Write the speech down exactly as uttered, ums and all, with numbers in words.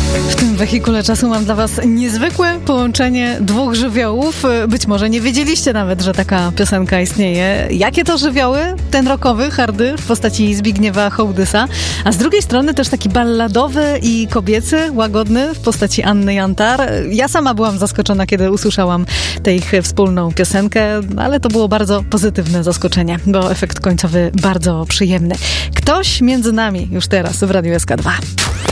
W tym wehikule czasu mam dla was niezwykłe połączenie dwóch żywiołów. Być może nie wiedzieliście nawet, że taka piosenka istnieje. Jakie to żywioły? Ten rockowy, hardy w postaci Zbigniewa Hołdysa, a z drugiej strony też taki balladowy i kobiecy, łagodny w postaci Anny Jantar. Ja sama byłam zaskoczona, kiedy usłyszałam tę ich wspólną piosenkę, ale to było bardzo pozytywne zaskoczenie, bo efekt końcowy bardzo przyjemny. Ktoś między nami już teraz w Radiu S K dwa.